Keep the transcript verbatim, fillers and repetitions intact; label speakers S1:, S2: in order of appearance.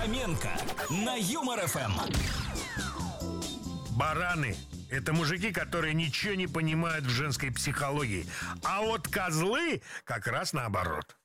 S1: Фоменко на Юмор ФМ.
S2: Бараны — это мужики, которые ничего не понимают в женской психологии. А вот козлы как раз наоборот.